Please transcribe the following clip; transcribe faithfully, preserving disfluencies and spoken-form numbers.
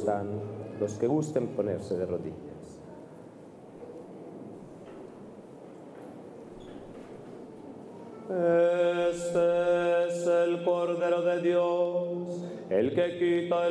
están. Los que gusten ponerse de rodillas. Este es el Cordero de Dios, el que quita el